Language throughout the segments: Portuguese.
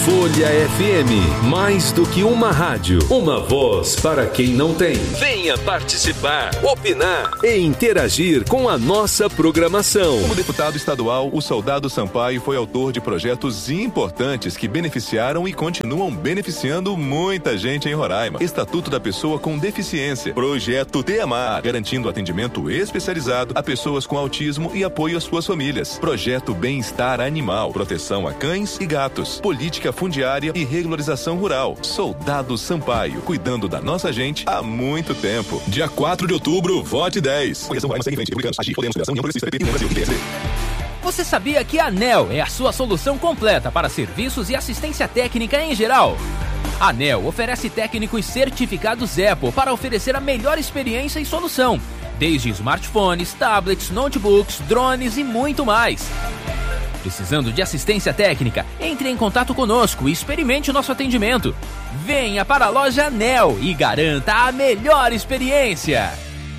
Folha FM, mais do que uma rádio, uma voz para quem não tem. Venha participar, opinar e interagir com a nossa programação. Como deputado estadual, o Soldado Sampaio foi autor de projetos importantes que beneficiaram e continuam beneficiando muita gente em Roraima. Estatuto da Pessoa com Deficiência, Projeto TEMAR, garantindo atendimento especializado a pessoas com autismo e apoio às suas famílias. Projeto Bem-Estar Animal, proteção a cães e gatos, política fundiária e regularização rural. Soldado Sampaio, cuidando da nossa gente há muito tempo. Dia 4 de outubro, vote 10. Conheçam Roraima, segue em frente, republicanos, agir, Podemos, Federação, União Progressista, PP, Brasil e PSD. Você sabia que a ANEL é a sua solução completa para serviços e assistência técnica em geral? A ANEL oferece técnicos certificados Apple para oferecer a melhor experiência e solução, desde smartphones, tablets, notebooks, drones e muito mais. Precisando de assistência técnica? Entre em contato conosco e experimente o nosso atendimento. Venha para a loja ANEL e garanta a melhor experiência.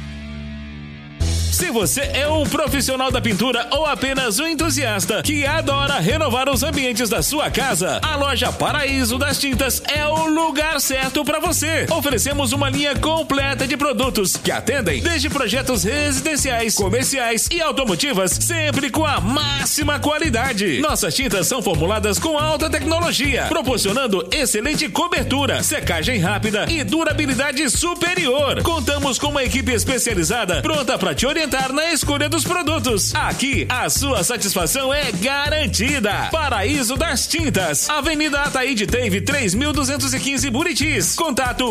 Se você é um profissional da pintura ou apenas um entusiasta que adora renovar os ambientes da sua casa, a loja Paraíso das Tintas é o lugar certo para você. Oferecemos uma linha completa de produtos que atendem desde projetos residenciais, comerciais e automotivas, sempre com a máxima qualidade. Nossas tintas são formuladas com alta tecnologia, proporcionando excelente cobertura, secagem rápida e durabilidade superior. Contamos com uma equipe especializada pronta para te orientar na escolha dos produtos. Aqui, a sua satisfação é garantida. Paraíso das Tintas, Avenida Ataíde Teve 3215 Buritis. Contato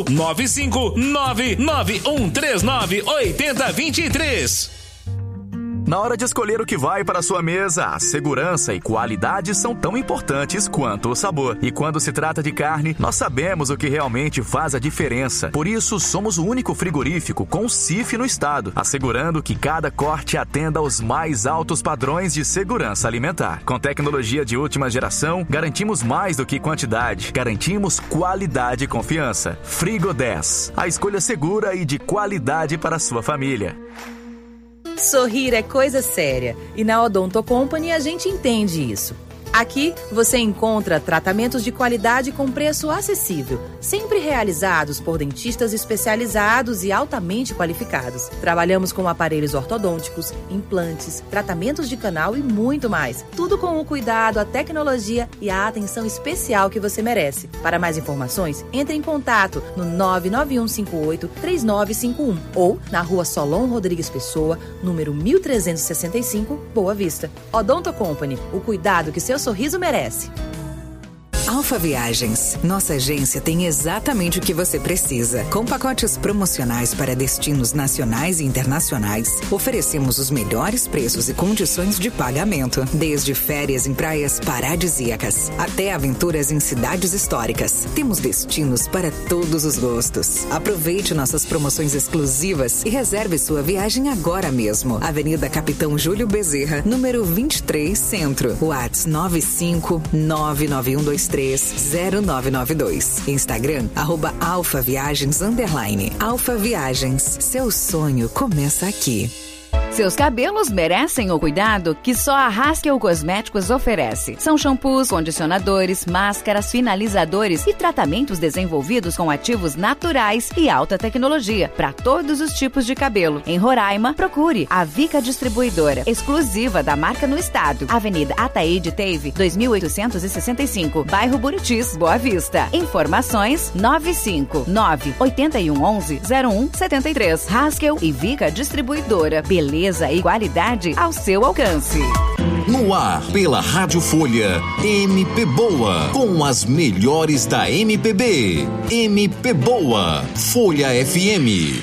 95991398023. Na hora de escolher o que vai para a sua mesa, a segurança e qualidade são tão importantes quanto o sabor. E quando se trata de carne, nós sabemos o que realmente faz a diferença. Por isso, somos o único frigorífico com CIF no estado, assegurando que cada corte atenda aos mais altos padrões de segurança alimentar. Com tecnologia de última geração, garantimos mais do que quantidade, garantimos qualidade e confiança. Frigo 10, a escolha segura e de qualidade para a sua família. Sorrir é coisa séria e na Odonto Company a gente entende isso. Aqui você encontra tratamentos de qualidade com preço acessível, sempre realizados por dentistas especializados e altamente qualificados. Trabalhamos com aparelhos ortodônticos, implantes, tratamentos de canal e muito mais. Tudo com o cuidado, a tecnologia e a atenção especial que você merece. Para mais informações, entre em contato no 99158-3951 ou na Rua Solon Rodrigues Pessoa, número 1365, Boa Vista. Odonto Company, o cuidado que seu sorriso merece. Alfa Viagens. Nossa agência tem exatamente o que você precisa. Com pacotes promocionais para destinos nacionais e internacionais, oferecemos os melhores preços e condições de pagamento. Desde férias em praias paradisíacas até aventuras em cidades históricas. Temos destinos para todos os gostos. Aproveite nossas promoções exclusivas e reserve sua viagem agora mesmo. Avenida Capitão Júlio Bezerra, número 23, Centro. WhatsApp 95991230992. Instagram, @alfaviagens_. Alfa Viagens. Seu sonho começa aqui. Seus cabelos merecem o cuidado que só a Haskell Cosméticos oferece. São shampoos, condicionadores, máscaras, finalizadores e tratamentos desenvolvidos com ativos naturais e alta tecnologia para todos os tipos de cabelo. Em Roraima, procure a Vica Distribuidora, exclusiva da marca no estado. Avenida Ataíde Teve, 2865, bairro Buritis, Boa Vista. Informações 959-8111-0173. Haskell e Vica Distribuidora. Beleza e qualidade ao seu alcance. No ar, pela Rádio Folha, MP Boa, com as melhores da MPB. MP Boa, Folha FM.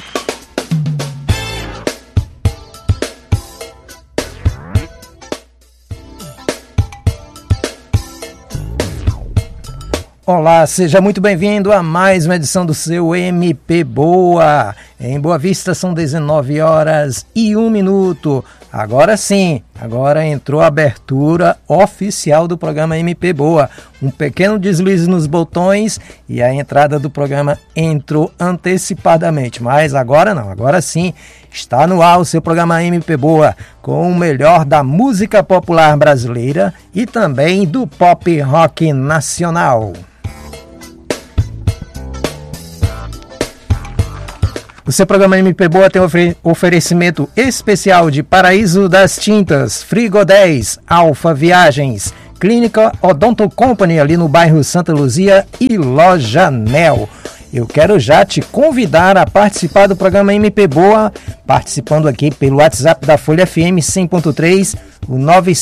Olá, seja muito bem-vindo a mais uma edição do seu MP Boa. Em Boa Vista são 19 horas e 1 minuto. Agora sim, agora entrou a abertura oficial do programa MP Boa. Um pequeno deslize nos botões e a entrada do programa entrou antecipadamente. Mas agora não, agora sim está no ar o seu programa MP Boa, com o melhor da música popular brasileira e também do pop rock nacional. O seu programa MP Boa tem oferecimento especial de Paraíso das Tintas, Frigo 10, Alfa Viagens, Clínica Odonto Company ali no bairro Santa Luzia e Loja Nel. Eu quero já te convidar a participar do programa MP Boa, participando aqui pelo WhatsApp da Folha FM 100.3, o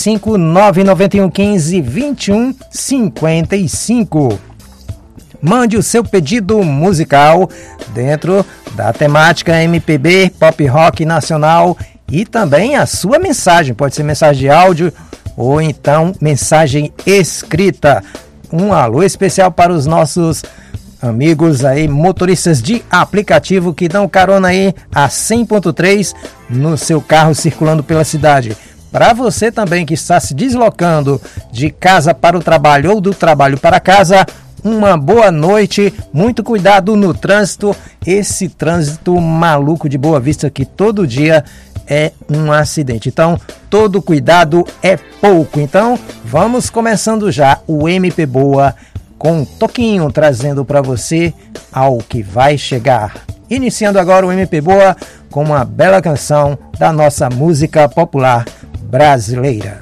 95991152155. Mande o seu pedido musical dentro da temática MPB, pop rock nacional e também a sua mensagem. Pode ser mensagem de áudio ou então mensagem escrita. Um alô especial para os nossos amigos aí, motoristas de aplicativo que dão carona aí a 100.3 no seu carro circulando pela cidade. Para você também que está se deslocando de casa para o trabalho ou do trabalho para casa, uma boa noite, muito cuidado no trânsito, esse trânsito maluco de Boa Vista que todo dia é um acidente. Então, todo cuidado é pouco. Então, vamos começando já o MP Boa com um toquinho, trazendo para você ao que vai chegar. Iniciando agora o MP Boa com uma bela canção da nossa música popular brasileira.